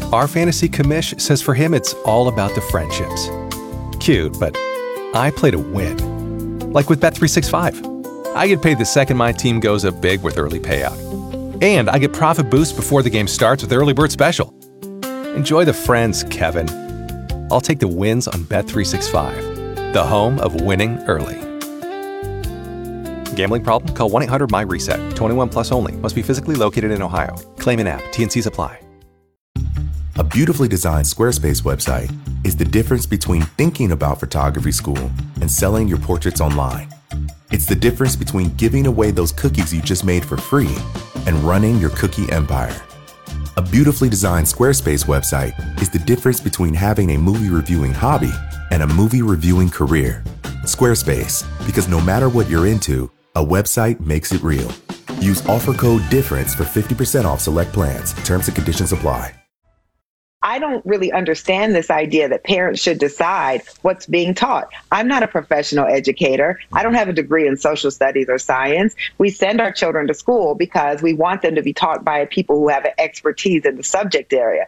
Our fantasy commish says for him it's all about the friendships. Cute, but I play to win. Like with Bet365. I get paid the second my team goes up big with early payout. And I get profit boost before the game starts with Early Bird Special. Enjoy the friends, Kevin. I'll take the wins on Bet365, the home of winning early. Gambling problem? Call 1-800-MY-RESET. 21 plus only. Must be physically located in Ohio. Claim in app. T&Cs apply. A beautifully designed Squarespace website is the difference between thinking about photography school and selling your portraits online. It's the difference between giving away those cookies you just made for free and running your cookie empire. A beautifully designed Squarespace website is the difference between having a movie reviewing hobby and a movie reviewing career. Squarespace, because no matter what you're into, a website makes it real. Use offer code DIFFERENCE for 50% off select plans. Terms and conditions apply. I don't really understand this idea that parents should decide what's being taught. I'm not a professional educator. I don't have a degree in social studies or science. We send our children to school because we want them to be taught by people who have expertise in the subject area.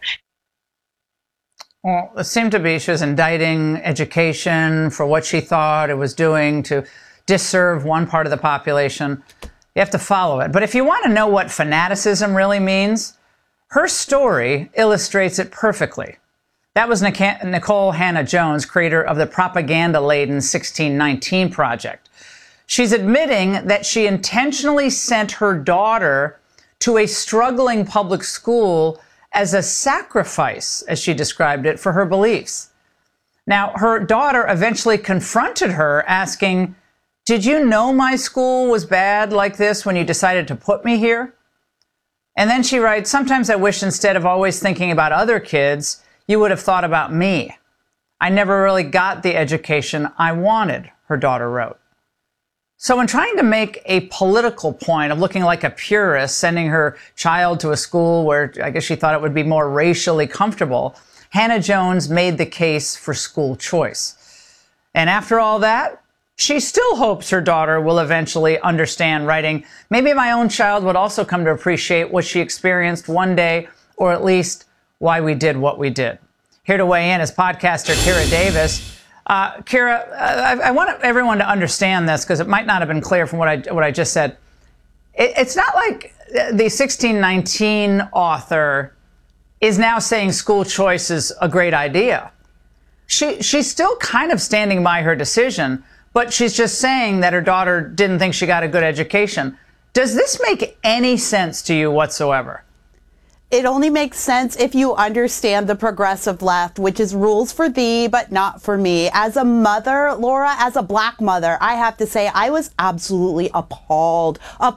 Well, it seemed to be she was indicting education for what she thought it was doing to disserve one part of the population. You have to follow it. But if you want to know what fanaticism really means, her story illustrates it perfectly. That was Nikole Hannah-Jones, creator of the propaganda-laden 1619 Project. She's admitting that she intentionally sent her daughter to a struggling public school as a sacrifice, as she described it, for her beliefs. Now, her daughter eventually confronted her, asking, "Did you know my school was bad like this when you decided to put me here?" And then she writes, "Sometimes I wish instead of always thinking about other kids, you would have thought about me. I never really got the education I wanted," her daughter wrote. So in trying to make a political point of looking like a purist, sending her child to a school where I guess she thought it would be more racially comfortable, Hannah-Jones made the case for school choice. And after all that, she still hopes her daughter will eventually understand, writing, "Maybe my own child would also come to appreciate what she experienced one day, or at least why we did what we did." Here to weigh in is podcaster Kira Davis. Kira, I want everyone to understand this because it might not have been clear from what I just said. It's not like the 1619 author is now saying school choice is a great idea. She's still kind of standing by her decision, but she's just saying that her daughter didn't think she got a good education. Does this make any sense to you whatsoever? It only makes sense if you understand the progressive left, which is rules for thee, but not for me. As a mother, Laura, as a black mother, I have to say I was absolutely appalled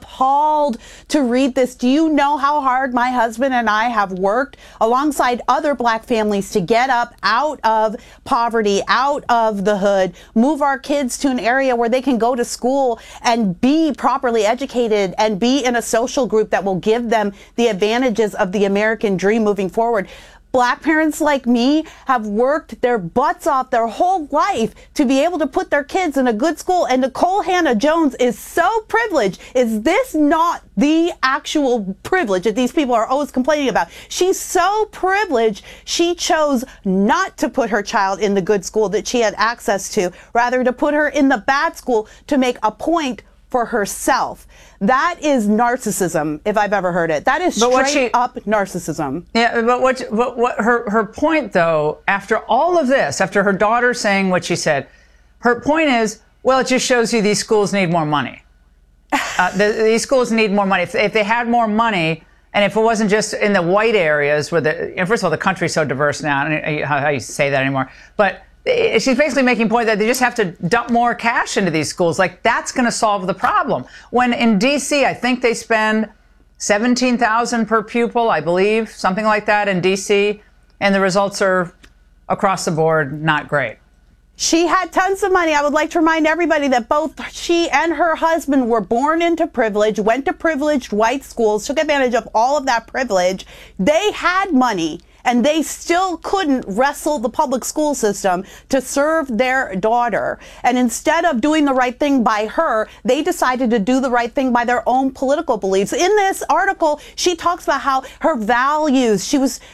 to read this. Do you know how hard my husband and I have worked alongside other black families to get up out of poverty, out of the hood, move our kids to an area where they can go to school and be properly educated and be in a social group that will give them the advantages of the American dream moving forward? Black parents like me have worked their butts off their whole life to be able to put their kids in a good school. And Nikole Hannah-Jones is so privileged. Is this not the actual privilege that these people are always complaining about? She's so privileged. She chose not to put her child in the good school that she had access to, rather to put her in the bad school to make a point for herself. That is narcissism, if I've ever heard it. That is straight up narcissism. Yeah, but what her point, though, after all of this, after her daughter saying what she said, her point is, well, it just shows you these schools need more money. These schools need more money. If they had more money, and if it wasn't just in the white areas where first of all, the country's so diverse now, I don't know how you say that anymore, but she's basically making a point that they just have to dump more cash into these schools. Like, that's going to solve the problem. When in D.C., I think they spend $17,000 per pupil, I believe, something like that in D.C., and the results are across the board not great. She had tons of money. I would like to remind everybody that both she and her husband were born into privilege, went to privileged white schools, took advantage of all of that privilege. They had money, and they still couldn't wrestle the public school system to serve their daughter. And instead of doing the right thing by her, they decided to do the right thing by their own political beliefs. In this article, she talks about how her values, she was